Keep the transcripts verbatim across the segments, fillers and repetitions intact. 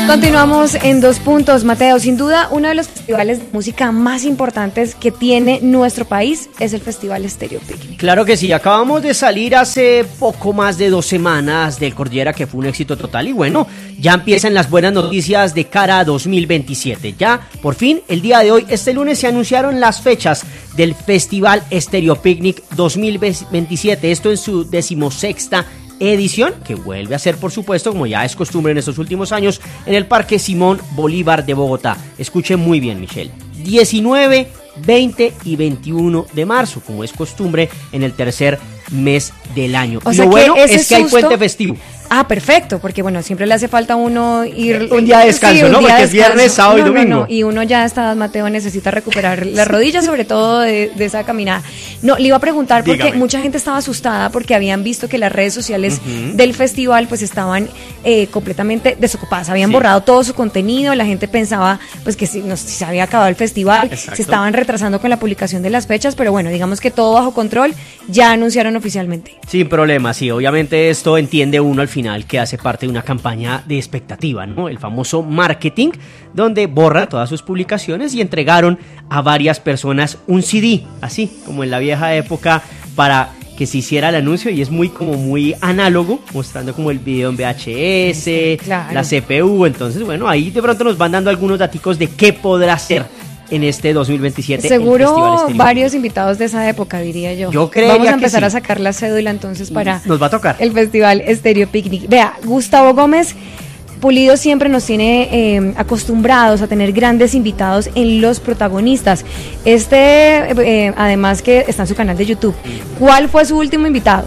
Continuamos en Dos Puntos, Mateo. Sin duda, uno de los festivales de música más importantes que tiene nuestro país es el Festival Estéreo Picnic. Claro que sí, acabamos de salir hace poco más de dos semanas del Cordillera, que fue un éxito total, y bueno, ya empiezan las buenas noticias de cara a dos mil veintisiete. Ya, por fin, el día de hoy, este lunes, se anunciaron las fechas del Festival Estéreo Picnic dos mil veintisiete, esto en su decimosexta edición, que vuelve a ser, por supuesto, como ya es costumbre en estos últimos años, en el Parque Simón Bolívar de Bogotá. Escuchen muy bien, Michelle. diecinueve, veinte y veintiuno de marzo, como es costumbre en el tercer mes del año. O y sea lo bueno que es que hay susto... puente festivo. Ah, perfecto, porque bueno, siempre le hace falta a uno ir... Un día de descanso, sí, ¿no? Porque es descanso. viernes, sábado no, y domingo. No, no. Y uno ya está, Mateo, necesita recuperar las rodillas, sobre todo de, de esa caminada. No, le iba a preguntar porque Dígame. mucha gente estaba asustada porque habían visto que las redes sociales Uh-huh. del festival pues estaban eh, completamente desocupadas, habían Sí. borrado todo su contenido, la gente pensaba pues que si, no, si se había acabado el festival, Exacto. se estaban retrasando con la publicación de las fechas, pero bueno, digamos que todo bajo control, ya anunciaron oficialmente. Sin problema, sí, obviamente esto entiende uno al final que hace parte de una campaña de expectativa, ¿no? El famoso marketing, donde borra todas sus publicaciones y entregaron a varias personas un C D, así como en la vieja época, para que se hiciera el anuncio, y es muy como muy análogo, mostrando como el video en V H S, Claro. la C P U. Entonces, bueno, ahí de pronto nos van dando algunos daticos de qué podrá ser en este dos mil veintisiete. el Festival Seguro Estéreo. varios invitados de esa época, diría yo. Yo creería Vamos a que empezar sí. a sacar la cédula entonces para Nos va a tocar. el Festival Estéreo Picnic. Vea, Gustavo Gómez Pulido siempre nos tiene eh, acostumbrados a tener grandes invitados en Los Protagonistas. Este, eh, además que está en su canal de YouTube. ¿Cuál fue su último invitado?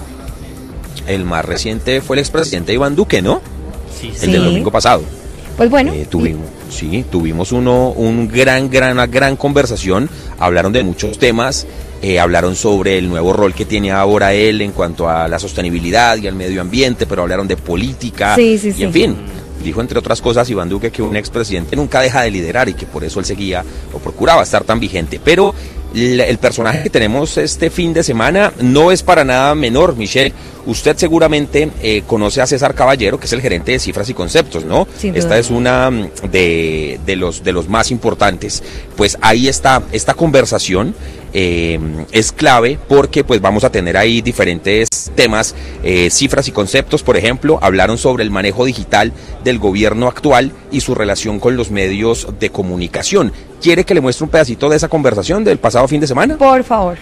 El más reciente fue el expresidente Iván Duque, ¿no? Sí, El sí. del domingo pasado. Pues bueno, Eh, tuvimos, sí, tuvimos uno, un gran, gran, una gran conversación. Hablaron de muchos temas. Eh, hablaron sobre el nuevo rol que tiene ahora él en cuanto a la sostenibilidad y al medio ambiente, pero hablaron de política. Sí, sí, y sí. en fin, dijo entre otras cosas Iván Duque que un expresidente nunca deja de liderar y que por eso él seguía o procuraba estar tan vigente. Pero el, el personaje que tenemos este fin de semana no es para nada menor, Michelle. Usted seguramente eh, conoce a César Caballero, que es el gerente de Cifras y Conceptos, ¿no? Sin Esta duda. es una de, de, los, de los más importantes. Pues ahí está, esta conversación eh, es clave porque pues vamos a tener ahí diferentes temas. eh, Cifras y Conceptos, por ejemplo, hablaron sobre el manejo digital del gobierno actual y su relación con los medios de comunicación. ¿Quiere que le muestre un pedacito de esa conversación del pasado fin de semana? por favor.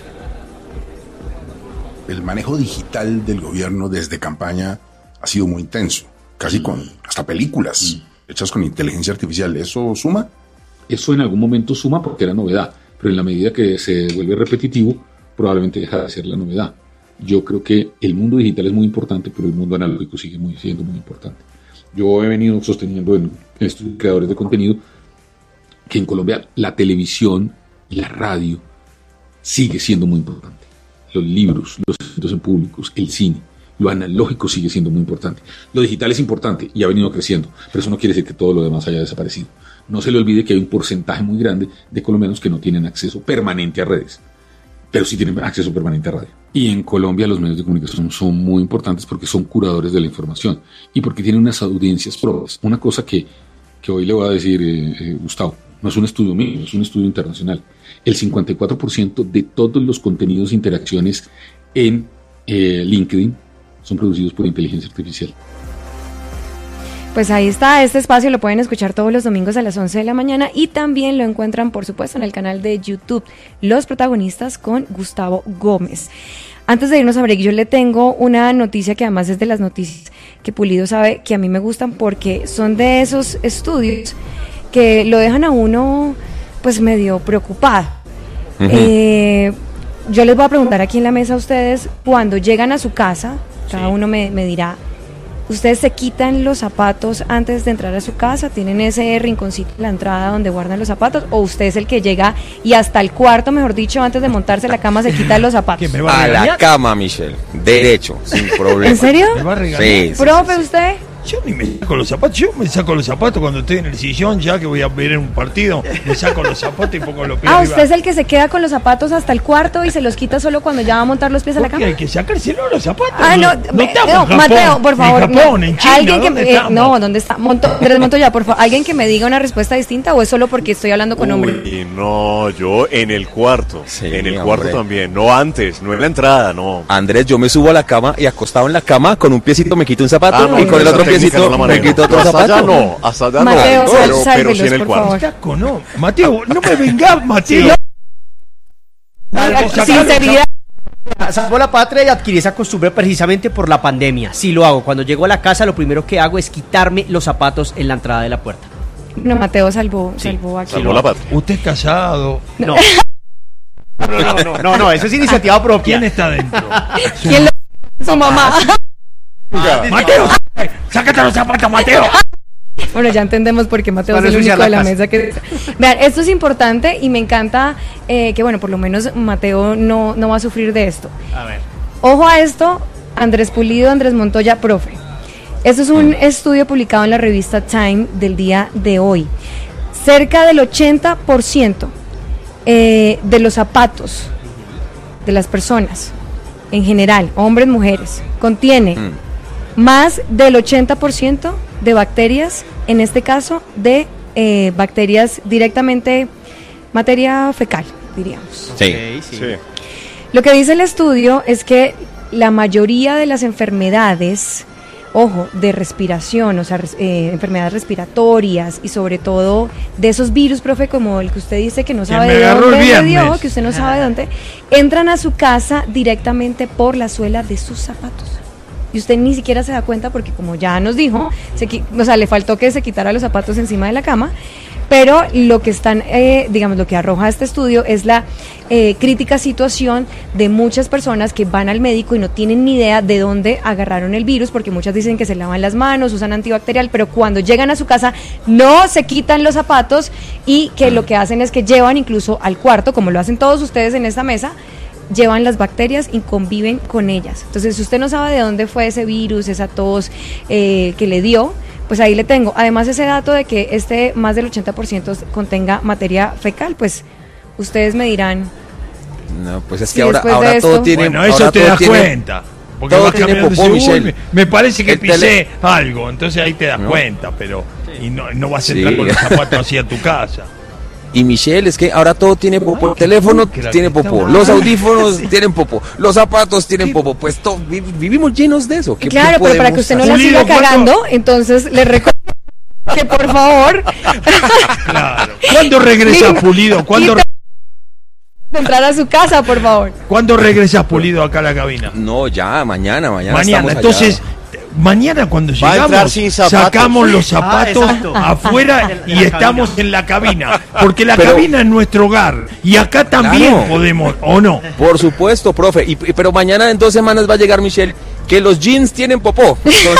El manejo digital del gobierno desde campaña ha sido muy intenso, casi mm. con hasta películas mm. hechas con inteligencia artificial. ¿Eso suma? Eso en algún momento suma porque era novedad, pero en la medida que se vuelve repetitivo, probablemente deja de ser la novedad. Yo creo que el mundo digital es muy importante, pero el mundo analógico sigue muy, siendo muy importante. Yo he venido sosteniendo en, en estos creadores de contenido que en Colombia la televisión y la radio sigue siendo muy importante. Los libros, los eventos en públicos, el cine, lo analógico sigue siendo muy importante. Lo digital es importante y ha venido creciendo, pero eso no quiere decir que todo lo demás haya desaparecido. No se le olvide que hay un porcentaje muy grande de colombianos que no tienen acceso permanente a redes, pero sí tienen acceso permanente a radio. Y en Colombia los medios de comunicación son muy importantes porque son curadores de la información y porque tienen unas audiencias propias. Una cosa que, que hoy le voy a decir, eh, eh, Gustavo, no es un estudio mío, es un estudio internacional. El cincuenta y cuatro por ciento de todos los contenidos e interacciones en eh, LinkedIn son producidos por inteligencia artificial. Pues ahí está, este espacio lo pueden escuchar todos los domingos a las once de la mañana y también lo encuentran, por supuesto, en el canal de YouTube, Los Protagonistas con Gustavo Gómez. Antes de irnos a break, yo le tengo una noticia que además es de las noticias que Pulido sabe que a mí me gustan porque son de esos estudios que lo dejan a uno pues medio preocupado. Uh-huh. Eh, yo les voy a preguntar aquí en la mesa a ustedes, cuando llegan a su casa, cada sí. uno me, me dirá, ¿ustedes se quitan los zapatos antes de entrar a su casa? ¿Tienen ese rinconcito en la entrada donde guardan los zapatos? ¿O usted es el que llega y hasta el cuarto, mejor dicho, antes de montarse a la cama se quita los zapatos? A, a la cama, Michelle, derecho, sin problema. ¿En serio? Sí, sí, ¿Profe, sí, sí. usted? Yo ni me saco los zapatos, yo me saco los zapatos cuando estoy en el sillón, ya que voy a ver un partido, me saco los zapatos y pongo los pies Ah, arriba. usted es el que se queda con los zapatos hasta el cuarto y se los quita solo cuando ya va a montar los pies a la ¿Por qué cama. hay que sacárselo los zapatos? Ah, no, no me- estamos no, en Japón, Mateo, por favor. En Japón, no. en China, Alguien que ¿dónde me, eh, estamos? no, ¿dónde está? Monto, Andrés Montoya, por favor, alguien que me diga una respuesta distinta o es solo porque estoy hablando con hombre. Uy, no, yo en el cuarto, Sí, en el hombre. cuarto también, no antes, no en la entrada, no. Andrés, yo me subo a la cama y acostado en la cama con un piecito me quito un zapato Ah, no, y con el esa otro técnica piecito no la me manejo. quito otro Hasta zapato. allá no, hasta allá Mateo, no, sal- pero, pero sálvelos, sí en el por cuarto. favor. Taco, no. Mateo, no me vengas, Mateo. Sinceridad. Salvo la patria y adquirí esa costumbre precisamente por la pandemia. Sí lo hago. Cuando llego a la casa, lo primero que hago es quitarme los zapatos en la entrada de la puerta. No, Mateo salvó, Sí, salvó aquí. Salvó la patria. Usted es casado. No. No, no, no, no, no, eso es iniciativa propia. ¿Quién está dentro? ¿Quién lo... Su mamá. Mateo, sácate los zapatos, Mateo. Bueno, ya entendemos por qué Mateo Para es el ensuciar único de la la casa. mesa que... Vean, esto es importante y me encanta eh, que, bueno, por lo menos Mateo no, no va a sufrir de esto. A ver. Ojo a esto, Andrés Pulido, Andrés Montoya, profe. Esto es un estudio publicado en la revista Time del día de hoy. Cerca del ochenta por ciento eh, de los zapatos de las personas, en general, hombres, mujeres, contiene Mm. más del ochenta por ciento de bacterias, en este caso de eh, bacterias directamente, materia fecal, diríamos. Sí. Ok, sí. Sí. Lo que dice el estudio es que la mayoría de las enfermedades, ojo, de respiración, o sea, res- eh, enfermedades respiratorias y sobre todo de esos virus, profe, como el que usted dice que no Que sabe me de agarró dónde el le dio, viernes. que usted no sabe de dónde, entran a su casa directamente por la suela de sus zapatos. Y usted ni siquiera se da cuenta porque, como ya nos dijo, se, qui- o sea, le faltó que se quitara los zapatos encima de la cama. Pero lo que están, eh, digamos, lo que arroja este estudio es la eh, crítica situación de muchas personas que van al médico y no tienen ni idea de dónde agarraron el virus, porque muchas dicen que se lavan las manos, usan antibacterial, pero cuando llegan a su casa no se quitan los zapatos y que lo que hacen es que llevan incluso al cuarto, como lo hacen todos ustedes en esta mesa, llevan las bacterias y conviven con ellas. Entonces, si usted no sabe de dónde fue ese virus, esa tos eh, que le dio, pues ahí le tengo. Además, ese dato de que este más del ochenta por ciento contenga materia fecal, pues ustedes me dirán. No, pues es Sí, que ahora, después de ahora todo esto- tiene. Bueno, eso ahora te todo das tiene- cuenta. Porque todo vas tiene caminando y popó, dices, "Uy, Michelle". me, me parece que El pisé tele- algo, entonces ahí te das ¿No? cuenta, pero y no, no vas a Sí. entrar con los zapatos así a tu casa. Y Michelle, es que ahora todo tiene popó. El teléfono que la tiene que está popó. buena. Los audífonos tienen popó. Los zapatos tienen popó. Pues to- vi- vivimos llenos de eso. ¿Qué- Claro, qué pero para podemos que usted no hacer? la Pulido, siga ¿cuánto? cagando, entonces le recomiendo que por favor Claro. ¿Cuándo regresas, Pulido? ¿Cuándo, quite de entrar a su casa, por favor. ¿Cuándo regresas, Pulido, acá a la cabina? No, ya, mañana, mañana. Mañana. estamos allá. Entonces, mañana cuando Va a entrar llegamos, sin zapatos. sacamos los zapatos Ah, exacto. afuera En- en y la estamos cabina. en la cabina. Porque la Pero- cabina es nuestro hogar. Y acá también Claro. podemos, ¿o no? Por supuesto, profe. Y, y- pero mañana en dos semanas va a llegar Michelle que los jeans tienen popó. Entonces,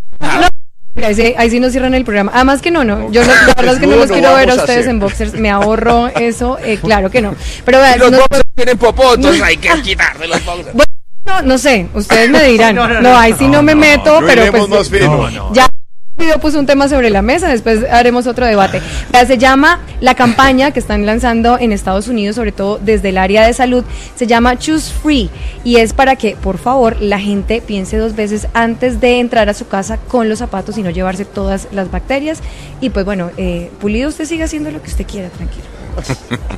Ahí sí, ahí sí nos cierran el programa. Además que no, no. Yo no, la verdad es que no No, los no quiero ver a vamos a ustedes hacer. en boxers. Me ahorro eso, eh, claro que no. Pero vean, los no, boxers tienen popó, entonces hay que quitarse los boxers. no, no sé, ustedes me dirán. No, no, No, no, ahí sí no, me meto, no pero iremos pues más fino. No, no. ya el video puso un tema sobre la mesa, después haremos otro debate. Vea, se llama la campaña que están lanzando en Estados Unidos, sobre todo desde el área de salud, se llama Choose Free y es para que, por favor, la gente piense dos veces antes de entrar a su casa con los zapatos y no llevarse todas las bacterias. Y pues bueno, eh, Pulido, usted sigue haciendo lo que usted quiera, tranquilo.